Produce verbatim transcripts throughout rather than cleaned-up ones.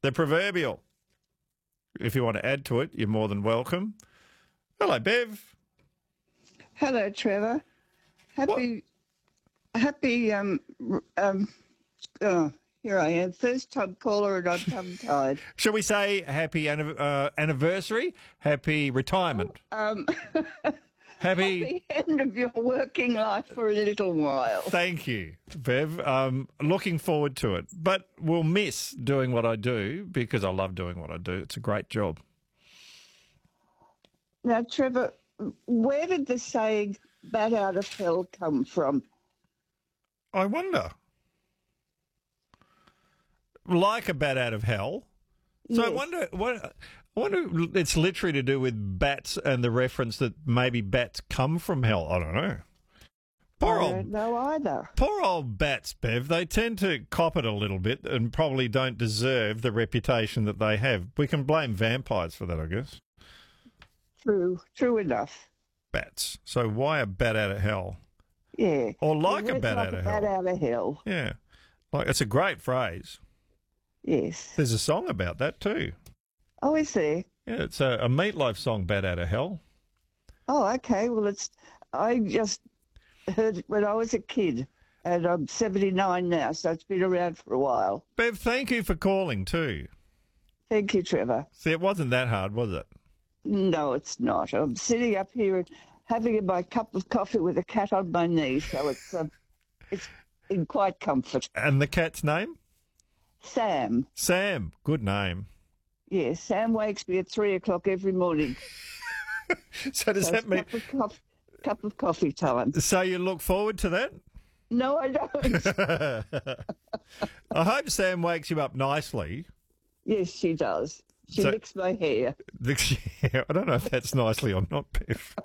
the proverbial. If you want to add to it, you're more than welcome. Hello, Bev. Hello, Trevor. Happy, what? happy, um, um, oh, here I am, first time caller and I'm tongue-tied. Shall we say happy uh, anniversary, happy retirement? Um, happy... happy end of your working life for a little while. Thank you, Bev. Um, looking forward to it. But we'll miss doing what I do because I love doing what I do. It's a great job. Now, Trevor, where did the saying, bat out of hell, come from? I wonder. Like a bat out of hell. So yes. I wonder, what, I wonder it's literally to do with bats and the reference that maybe bats come from hell. I don't know. Poor I old, don't know either. Poor old bats, Bev. They tend to cop it a little bit and probably don't deserve the reputation that they have. We can blame vampires for that, I guess. True, true enough. Bats. So why a bat out of hell? Yeah. Or like a bat like out a of bat hell. out of hell. Yeah. Like it's a great phrase. Yes. There's a song about that too. Oh, is there? Yeah, it's a, a Meatloaf song, Bat Out of Hell. Oh, okay. Well, it's I just heard it when I was a kid, and I'm seventy-nine now, so it's been around for a while. Bev, thank you for calling too. Thank you, Trevor. See, it wasn't that hard, was it? No, it's not. I'm sitting up here and having my cup of coffee with a cat on my knee, so it's um, it's in quite comfort. And the cat's name? Sam. Sam. Good name. Yes, Sam wakes me at three o'clock every morning. So does so that mean... Cup of, coffee, cup of coffee time. So you look forward to that? No, I don't. I hope Sam wakes you up nicely. Yes, she does. She so, licks my hair. Yeah, I don't know if that's nicely or not, Bev.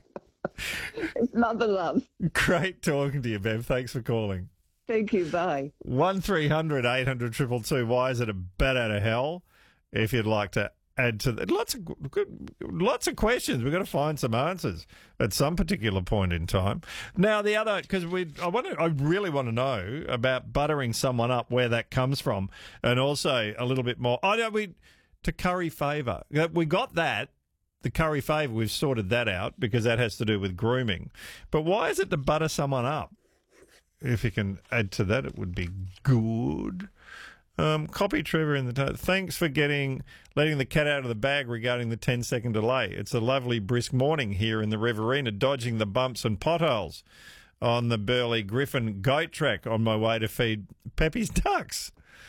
It's mother love. Great talking to you, Bev. Thanks for calling. Thank you. Bye. one three hundred eight hundred two two two. Why is it a bat out of hell? If you'd like to add to that. Lots of good, lots of questions. We've got to find some answers at some particular point in time. Now, the other, because we, I want to, I really want to know about buttering someone up, where that comes from, and also a little bit more. I know we to curry favour. We got that. The curry favour, we've sorted that out because that has to do with grooming. But why is it to butter someone up? If you can add to that, it would be good. Um, copy Trevor in the... T- Thanks for getting letting the cat out of the bag regarding the ten-second delay. It's a lovely brisk morning here in the Riverina, dodging the bumps and potholes on the Burley Griffin goat track on my way to feed Peppy's ducks.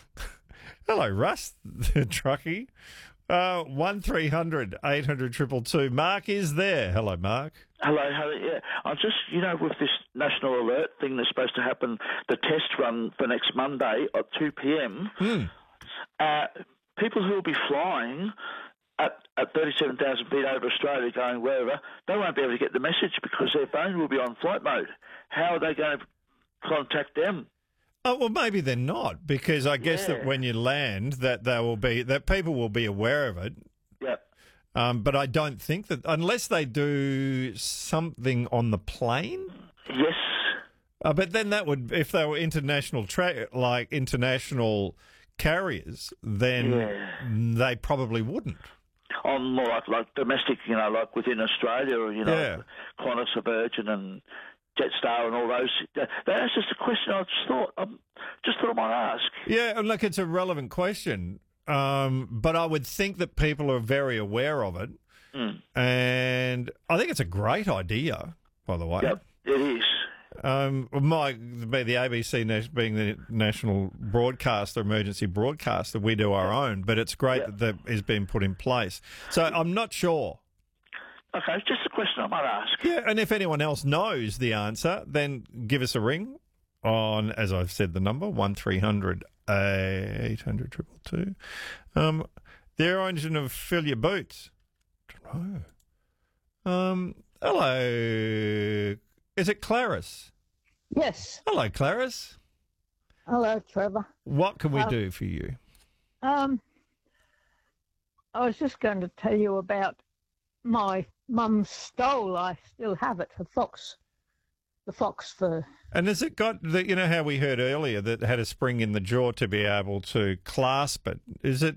Hello, Russ, the truckie. Uh, one three hundred eight hundred two two two. Mark is there. Hello, Mark. Hello, hello. Yeah, I just, you know, with this national alert thing that's supposed to happen, the test run for next Monday at two p.m., mm. uh, people who will be flying at, at thirty-seven thousand feet over Australia going wherever, they won't be able to get the message because their phone will be on flight mode. How are they going to contact them? Oh, well, maybe they're not, because I guess yeah. that when you land, that they will be that people will be aware of it. Yep. Um, but I don't think that unless they do something on the plane. Yes. Uh, but then that would, if they were international tra- like international carriers, then yeah. they probably wouldn't. On more like, like domestic, you know, like within Australia, or you know, yeah. Qantas or Virgin and Jetstar and all those. That's just a question I just thought. I just thought I might ask. Yeah, and look, it's a relevant question, um, but I would think that people are very aware of it, mm. and I think it's a great idea. By the way, yep, it is. Um, might be the A B C being the national broadcaster, emergency broadcaster. We do our own, but it's great yep. that that is being put in place. So I'm not sure. Okay, it's just a question I might ask. Yeah, and if anyone else knows the answer, then give us a ring on, as I've said, the number, one three hundred eight hundred two two two. Um, the air engine of Fill Your Boots. I don't know. Um, hello. Is it Clarice? Yes. Hello, Clarice. Hello, Trevor. What can we um, do for you? Um, I was just going to tell you about my mum's stole. I still have it, the fox, the fox fur. And has it got the, you know how we heard earlier that it had a spring in the jaw to be able to clasp it? Is it